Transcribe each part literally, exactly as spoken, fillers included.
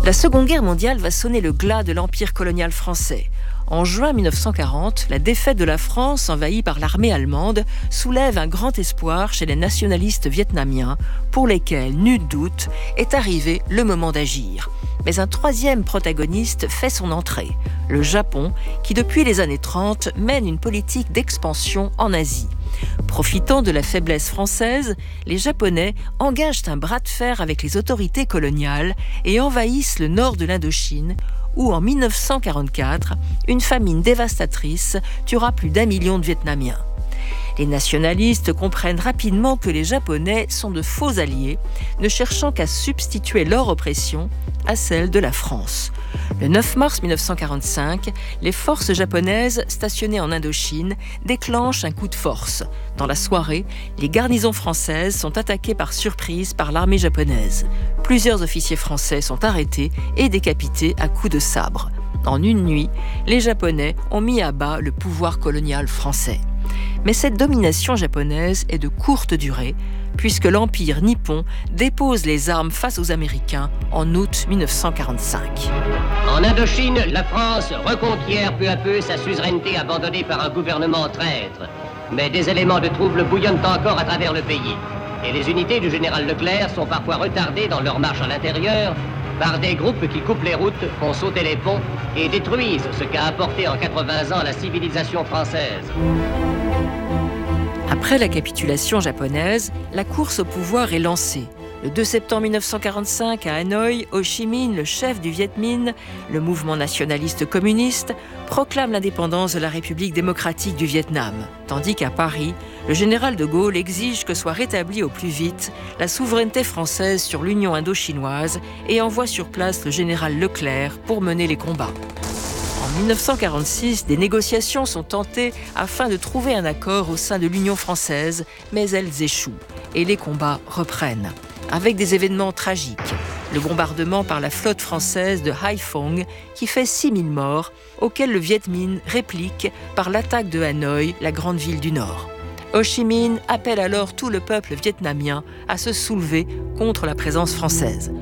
La Seconde Guerre mondiale va sonner le glas de l'empire colonial français. En juin mille neuf cent quarante, la défaite de la France envahie par l'armée allemande soulève un grand espoir chez les nationalistes vietnamiens pour lesquels, nul doute, est arrivé le moment d'agir. Mais un troisième protagoniste fait son entrée, le Japon, qui depuis les années trente mène une politique d'expansion en Asie. Profitant de la faiblesse française, les Japonais engagent un bras de fer avec les autorités coloniales et envahissent le nord de l'Indochine, où en mille neuf cent quarante-quatre, une famine dévastatrice tuera plus d'un million de Vietnamiens. Les nationalistes comprennent rapidement que les Japonais sont de faux alliés, ne cherchant qu'à substituer leur oppression à celle de la France. Le neuf mars mille neuf cent quarante-cinq, les forces japonaises stationnées en Indochine déclenchent un coup de force. Dans la soirée, les garnisons françaises sont attaquées par surprise par l'armée japonaise. Plusieurs officiers français sont arrêtés et décapités à coups de sabre. En une nuit, les Japonais ont mis à bas le pouvoir colonial français. Mais cette domination japonaise est de courte durée, puisque l'Empire nippon dépose les armes face aux Américains en août mille neuf cent quarante-cinq. En Indochine, la France reconquiert peu à peu sa suzeraineté abandonnée par un gouvernement traître. Mais des éléments de trouble bouillonnent encore à travers le pays. Et les unités du général Leclerc sont parfois retardées dans leur marche à l'intérieur par des groupes qui coupent les routes, font sauter les ponts et détruisent ce qu'a apporté en quatre-vingts ans la civilisation française. Après la capitulation japonaise, la course au pouvoir est lancée. Le deux septembre mille neuf cent quarante-cinq, à Hanoï, Ho Chi Minh, le chef du Viet Minh, le mouvement nationaliste communiste, proclame l'indépendance de la République démocratique du Vietnam. Tandis qu'à Paris, le général de Gaulle exige que soit rétablie au plus vite la souveraineté française sur l'Union indo-chinoise et envoie sur place le général Leclerc pour mener les combats. En mille neuf cent quarante-six, des négociations sont tentées afin de trouver un accord au sein de l'Union française, mais elles échouent et les combats reprennent, avec des événements tragiques. Le bombardement par la flotte française de Haiphong qui fait six mille morts, auquel le Viet Minh réplique par l'attaque de Hanoï, la grande ville du Nord. Ho Chi Minh appelle alors tout le peuple vietnamien à se soulever contre la présence française.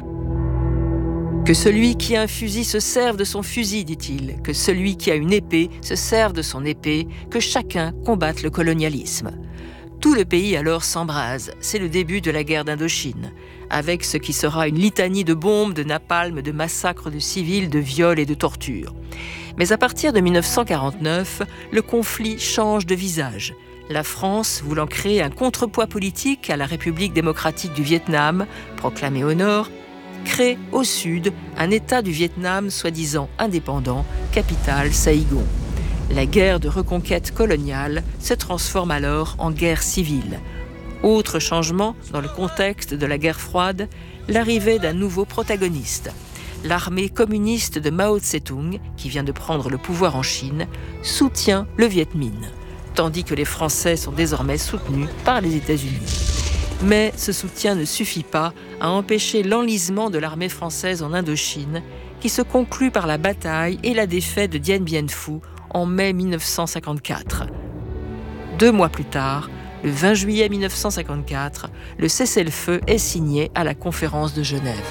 Que celui qui a un fusil se serve de son fusil, dit-il. Que celui qui a une épée se serve de son épée. Que chacun combatte le colonialisme. Tout le pays alors s'embrase. C'est le début de la guerre d'Indochine, avec ce qui sera une litanie de bombes, de napalm, de massacres de civils, de viols et de tortures. Mais à partir de mille neuf cent quarante-neuf, le conflit change de visage. La France, voulant créer un contrepoids politique à la République démocratique du Vietnam, proclamée au nord, crée au sud un État du Vietnam soi-disant indépendant, capitale Saïgon. La guerre de reconquête coloniale se transforme alors en guerre civile. Autre changement dans le contexte de la guerre froide, l'arrivée d'un nouveau protagoniste. L'armée communiste de Mao Tse-tung, qui vient de prendre le pouvoir en Chine, soutient le Viet Minh, tandis que les Français sont désormais soutenus par les États-Unis. Mais ce soutien ne suffit pas à empêcher l'enlisement de l'armée française en Indochine, qui se conclut par la bataille et la défaite de Dien Bien Phu en mai mille neuf cent cinquante-quatre. Deux mois plus tard, le vingt juillet mille neuf cent cinquante-quatre, le cessez-le-feu est signé à la conférence de Genève.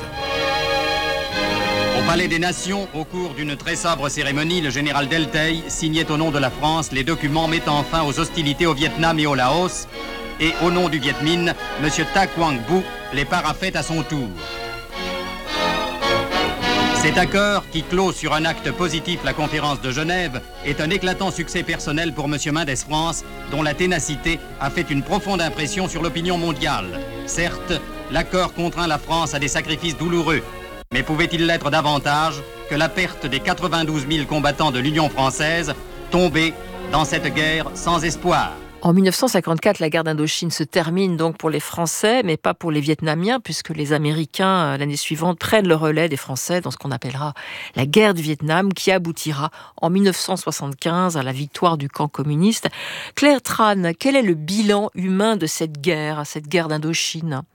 Au Palais des Nations, au cours d'une très sobre cérémonie, le général Del Tay signait au nom de la France les documents mettant fin aux hostilités au Vietnam et au Laos, et au nom du Viet Minh, M. Ta Quang Bu les parafait à son tour. Cet accord, qui clôt sur un acte positif la conférence de Genève, est un éclatant succès personnel pour M. Mendes France, dont la ténacité a fait une profonde impression sur l'opinion mondiale. Certes, l'accord contraint la France à des sacrifices douloureux, mais pouvait-il l'être davantage que la perte des quatre-vingt-douze mille combattants de l'Union française, tombés dans cette guerre sans espoir? En mille neuf cent cinquante-quatre, la guerre d'Indochine se termine donc pour les Français, mais pas pour les Vietnamiens, puisque les Américains, l'année suivante, prennent le relais des Français dans ce qu'on appellera la guerre du Vietnam, qui aboutira en mille neuf cent soixante-quinze à la victoire du camp communiste. Claire Tran, quel est le bilan humain de cette guerre, cette guerre d'Indochine ?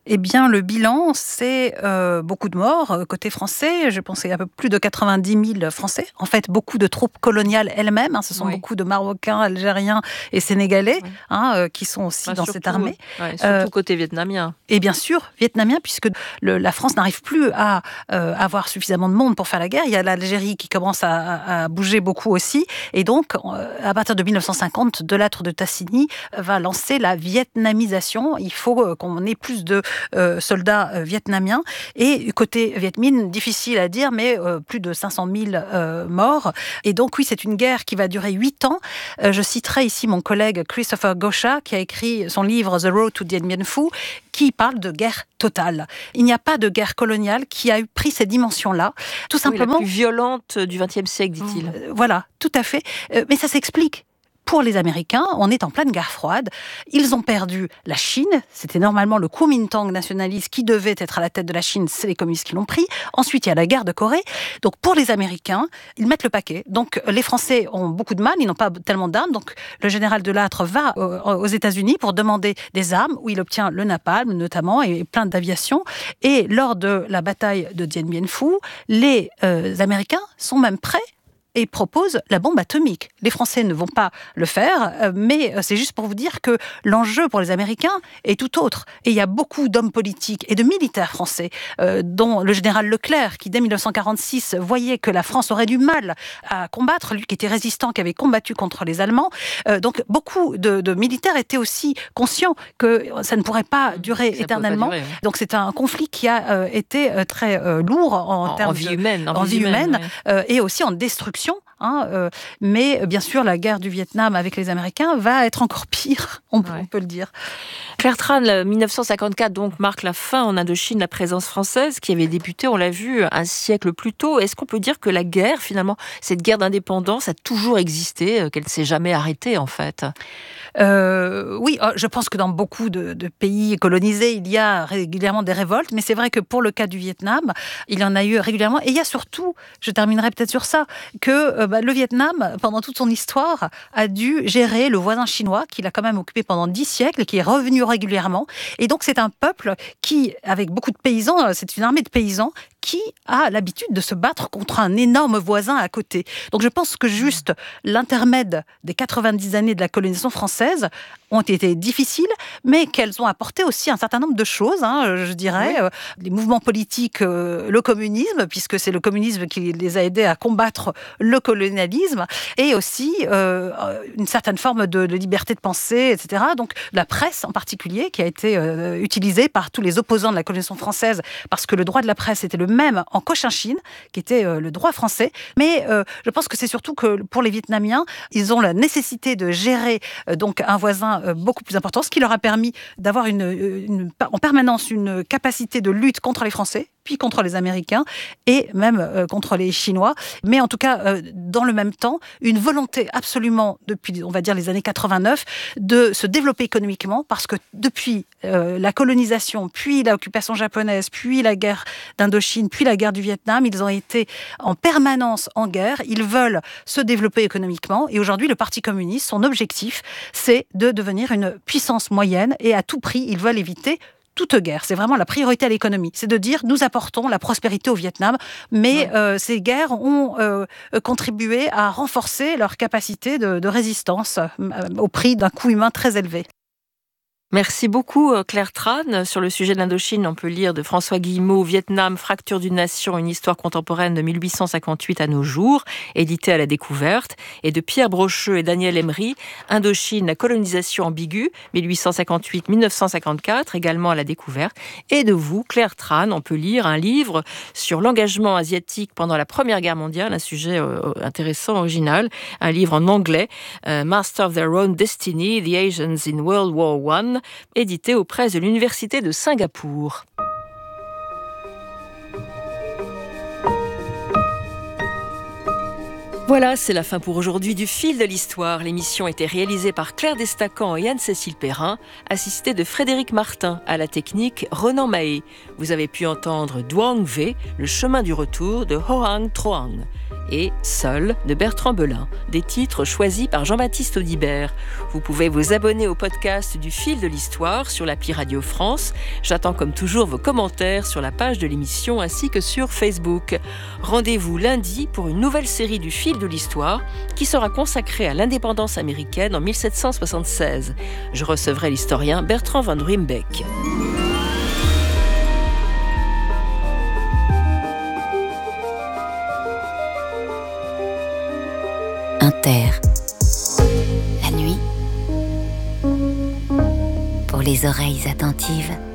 Eh bien, le bilan, c'est euh, beaucoup de morts côté français. Je pense qu'il y a un peu plus de quatre-vingt-dix mille Français. En fait, beaucoup de troupes coloniales elles-mêmes. Hein, ce sont oui. beaucoup de Marocains, Algériens et Sénégalais oui. hein, euh, qui sont aussi bah, dans surtout, cette armée. Ouais, surtout euh, côté vietnamien. Et bien sûr, vietnamien, puisque le, la France n'arrive plus à euh, avoir suffisamment de monde pour faire la guerre. Il y a l'Algérie qui commence à, à bouger beaucoup aussi. Et donc, euh, à partir de mille neuf cent cinquante, de l'âtre de Tassigny va lancer la vietnamisation. Il faut euh, qu'on ait plus de euh, soldats euh, vietnamiens. Et côté Viet Minh, difficile à dire, mais euh, plus de cinq cent mille euh, morts. Et donc, oui, c'est une guerre qui va durer huit ans. Euh, je citerai ici mon collègue Christopher Gosha, qui a écrit son livre The Road to Dien Bien Phu, qui parle de guerre totale. Il n'y a pas de guerre coloniale qui a eu pris ces dimensions-là. Tout simplement. Oui, la plus violente du vingtième siècle, dit-il. Euh, voilà, tout à fait. Euh, mais ça s'explique. Pour les Américains, on est en pleine guerre froide. Ils ont perdu la Chine. C'était normalement le Kuomintang nationaliste qui devait être à la tête de la Chine. C'est les communistes qui l'ont pris. Ensuite, il y a la guerre de Corée. Donc, pour les Américains, ils mettent le paquet. Donc, les Français ont beaucoup de mal. Ils n'ont pas tellement d'armes. Donc, le général Delattre va aux États-Unis pour demander des armes, où il obtient le napalm, notamment, et plein d'aviation. Et lors de la bataille de Dien Bien Phu, les euh, Américains sont même prêts et propose la bombe atomique. Les Français ne vont pas le faire, mais c'est juste pour vous dire que l'enjeu pour les Américains est tout autre. Et il y a beaucoup d'hommes politiques et de militaires français, euh, dont le général Leclerc, qui dès mille neuf cent quarante-six voyait que la France aurait du mal à combattre, lui qui était résistant, qui avait combattu contre les Allemands. Euh, donc beaucoup de, de militaires étaient aussi conscients que ça ne pourrait pas durer ça éternellement. Pas durer, hein. Donc c'est un conflit qui a euh, été euh, très euh, lourd en, en termes en vie de, humaine, en, en vie humaine, humaine ouais. euh, et aussi en destruction. Hein, euh, mais bien sûr, la guerre du Vietnam avec les Américains va être encore pire, on, ouais. on peut le dire. Claire Tran, mille neuf cent cinquante-quatre donc marque la fin en Indochine de la présence française qui avait débuté, on l'a vu, un siècle plus tôt. Est-ce qu'on peut dire que la guerre, finalement, cette guerre d'indépendance a toujours existé, qu'elle ne s'est jamais arrêtée en fait ? Euh, oui, je pense que dans beaucoup de, de pays colonisés, il y a régulièrement des révoltes, mais c'est vrai que pour le cas du Vietnam, il y en a eu régulièrement. Et il y a surtout, je terminerai peut-être sur ça, que euh, bah, le Vietnam, pendant toute son histoire, a dû gérer le voisin chinois, qu'il a quand même occupé pendant dix siècles et qui est revenu régulièrement. Et donc c'est un peuple qui, avec beaucoup de paysans, c'est une armée de paysans, qui a l'habitude de se battre contre un énorme voisin à côté. Donc je pense que juste l'intermède des quatre-vingt-dix années de la colonisation française ont été difficiles, mais qu'elles ont apporté aussi un certain nombre de choses, hein, je dirais. Oui. Les mouvements politiques, euh, le communisme, puisque c'est le communisme qui les a aidés à combattre le colonialisme, et aussi euh, une certaine forme de, de liberté de pensée, et cetera. Donc la presse en particulier, qui a été euh, utilisée par tous les opposants de la colonisation française, parce que le droit de la presse était le même en Cochinchine, qui était euh, le droit français. Mais euh, je pense que c'est surtout que pour les Vietnamiens, ils ont la nécessité de gérer euh, donc un voisin euh, beaucoup plus important, ce qui leur a permis d'avoir une, une, en permanence une capacité de lutte contre les Français, puis contre les Américains et même euh, contre les Chinois. Mais en tout cas, euh, dans le même temps, une volonté absolument, depuis, on va dire, les années quatre-vingt-neuf, de se développer économiquement, parce que depuis euh, la colonisation, puis l'occupation japonaise, puis la guerre d'Indochine, puis la guerre du Vietnam, ils ont été en permanence en guerre. Ils veulent se développer économiquement. Et aujourd'hui, le Parti communiste, son objectif, c'est de devenir une puissance moyenne. Et à tout prix, ils veulent éviter toute guerre. C'est vraiment la priorité à l'économie. C'est de dire, nous apportons la prospérité au Vietnam, mais ouais. euh, ces guerres ont euh, contribué à renforcer leur capacité de, de résistance euh, au prix d'un coût humain très élevé. Merci beaucoup Claire Tran. Sur le sujet de l'Indochine, on peut lire de François Guillemot, Vietnam, fracture d'une nation, une histoire contemporaine de mille huit cent cinquante-huit à nos jours, édité à la Découverte, et de Pierre Brocheux et Daniel Emery, Indochine, la colonisation ambiguë, mille huit cent cinquante-huit à mille neuf cent cinquante-quatre, également à la Découverte. Et de vous, Claire Tran, on peut lire un livre sur l'engagement asiatique pendant la Première Guerre mondiale, un sujet euh, intéressant, original, un livre en anglais, euh, Master of Their Own Destiny, The Asians in World War One, édité aux presses de l'Université de Singapour. Voilà, c'est la fin pour aujourd'hui du Fil de l'Histoire. L'émission a été réalisée par Claire Destacan et Anne-Cécile Perrin, assistée de Frédéric Martin, à la technique Ronan Mahé. Vous avez pu entendre Duong V, le chemin du retour de Hoang Troang. et Seul de Bertrand Belin, des titres choisis par Jean-Baptiste Audibert. Vous pouvez vous abonner au podcast du Fil de l'Histoire sur l'appli Radio France. J'attends comme toujours vos commentaires sur la page de l'émission ainsi que sur Facebook. Rendez-vous lundi pour une nouvelle série du Fil de l'Histoire qui sera consacrée à l'indépendance américaine en mille sept cent soixante-seize. Je recevrai l'historien Bertrand van Ruymbeck. Inter. La nuit, pour les oreilles attentives.